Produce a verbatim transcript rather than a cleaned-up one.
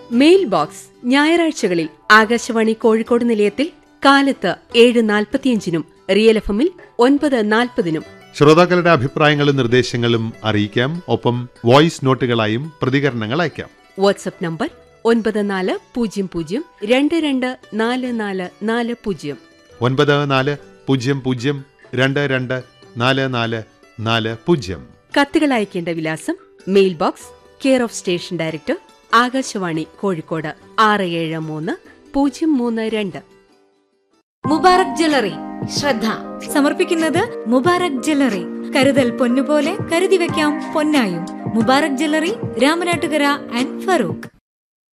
Mail box ഞായറാഴ്ചകളിൽ ആകാശവാണി കോഴിക്കോട് നിലയത്തിൽ കാലത്ത് ഏഴ് നാൽപ്പത്തിയഞ്ചിനും റിയൽ എഫ് എമ്മിൽ ഒൻപത് നാൽപ്പതിനും. ശ്രോതാക്കളുടെ അഭിപ്രായങ്ങളും നിർദ്ദേശങ്ങളും അറിയിക്കാം. ഒപ്പം വോയിസ് നോട്ടുകളായും പ്രതികരണങ്ങൾ അയക്കാം. വാട്സ്ആപ്പ് നമ്പർ ഒൻപത് നാല് പൂജ്യം പൂജ്യം രണ്ട് രണ്ട് നാല് നാല് നാല് പൂജ്യം ഒൻപത് നാല് പൂജ്യം പൂജ്യം രണ്ട് രണ്ട് നാല് നാല് നാല് പൂജ്യം. കത്തുകൾ അയക്കേണ്ട വിലാസം: mail box, care of station director, Akashvani Kozhikode ആറ് ഏഴ് മൂന്ന് പൂജ്യം മൂന്ന് രണ്ട്. മുബാറക് ജ്വല്ലറി ശ്രദ്ധ സമർപ്പിക്കുന്നത് മുബാറക് ജ്വല്ലറി. കരുതൽ പൊന്നുപോലെ കരുതി വെക്കാം പൊന്നായും. Mubarak jewellery, Ramanattukara and Farooq.